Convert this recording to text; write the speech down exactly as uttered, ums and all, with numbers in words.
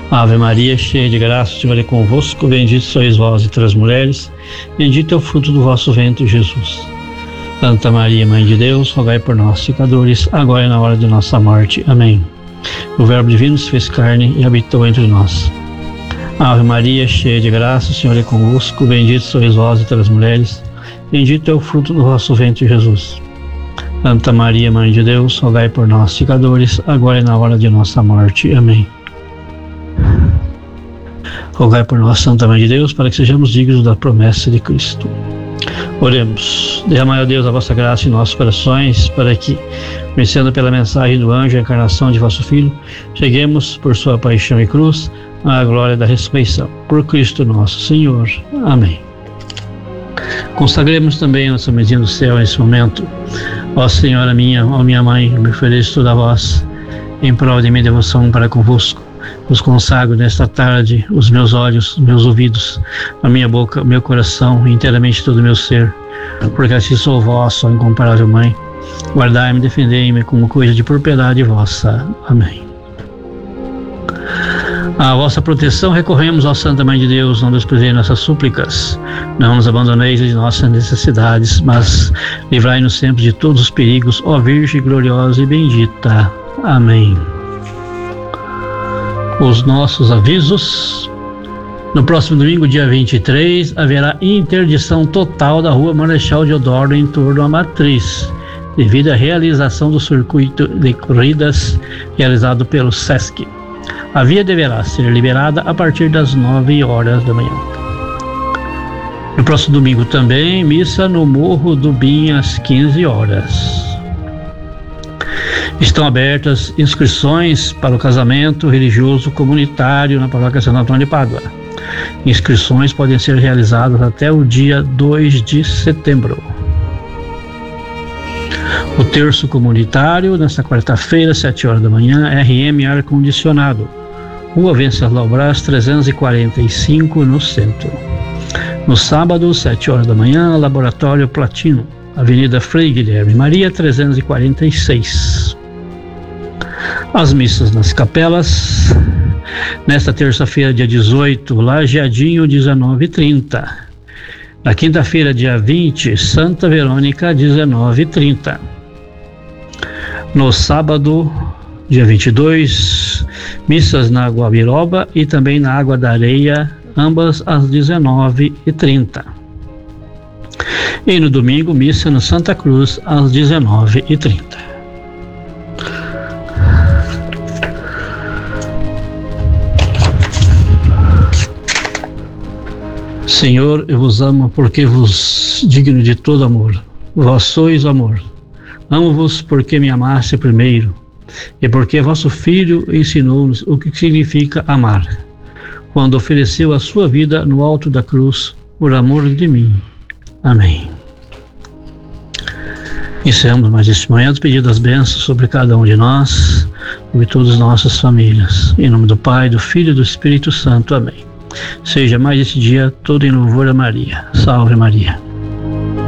Ave Maria, cheia de graça, o Senhor é convosco, bendita sois vós entre as mulheres, bendito é o fruto do vosso ventre, Jesus. Santa Maria, Mãe de Deus, rogai por nós, pecadores, agora e na hora de nossa morte. Amém. O Verbo divino se fez carne e habitou entre nós. Ave Maria, cheia de graça, o Senhor é convosco, bendito sois vós entre as mulheres, bendito é o fruto do vosso ventre, Jesus. Santa Maria, Mãe de Deus, rogai por nós, pecadores, agora e na hora de nossa morte. Amém. Rogai por nós, Santa Mãe de Deus, para que sejamos dignos da promessa de Cristo. Oremos. Derramai, ó Deus, a vossa graça em nossos corações, para que, vencendo pela mensagem do anjo a encarnação de vosso Filho, cheguemos, por sua paixão e cruz, à glória da ressurreição. Por Cristo nosso Senhor. Amém. Consagremos também a nossa mãezinha do céu nesse momento. Ó Senhora minha, ó minha mãe, eu me ofereço toda a vós, em prol de minha devoção para convosco. Vos consagro nesta tarde os meus olhos, os meus ouvidos, a minha boca, o meu coração, inteiramente todo o meu ser, porque assim sou vossa, ó incomparável Mãe. Guardai-me, defendei-me como coisa de propriedade vossa. Amém. À vossa proteção recorremos, ó Santa Mãe de Deus, não desprezei nossas súplicas, não nos abandoneis de nossas necessidades, mas livrai-nos sempre de todos os perigos, ó Virgem gloriosa e bendita. Amém. Os nossos avisos. No próximo domingo, dia vinte e três, haverá interdição total da Rua Marechal Deodoro em torno à Matriz, devido à realização do circuito de corridas realizado pelo SESC. A via deverá ser liberada a partir das nove horas da manhã. No próximo domingo também, missa no Morro do Bim às quinze horas. Estão abertas inscrições para o casamento religioso comunitário na Paróquia Santo Antônio de Pádua. Inscrições podem ser realizadas até o dia dois de setembro. O terço comunitário, nesta quarta-feira, sete horas da manhã, R M ar-condicionado, Rua Venceslau Braz, trezentos e quarenta e cinco, no centro. No sábado, sete horas da manhã, Laboratório Platino, Avenida Frei Guilherme Maria, trezentos e quarenta e seis. As missas nas capelas. Nesta terça-feira, dia dezoito, Lajeadinho, dezenove e trinta. Na quinta-feira, dia vinte, Santa Verônica, dezenove e trinta. No sábado, dia vinte e dois, missas na Guabiroba e também na Água da Areia, ambas às dezenove e trinta. E no domingo, missa no Santa Cruz, às dezenove e trinta. Senhor, eu vos amo porque vos digno de todo amor. Vós sois amor. Amo-vos porque me amaste primeiro, e porque vosso Filho ensinou-nos o que significa amar, quando ofereceu a sua vida no alto da cruz por amor de mim. Amém. Encerramos mais este manhã pedindo as bênçãos sobre cada um de nós, sobre todas as nossas famílias. Em nome do Pai, do Filho e do Espírito Santo. Amém. Seja mais esse dia todo em louvor a Maria. Salve Maria.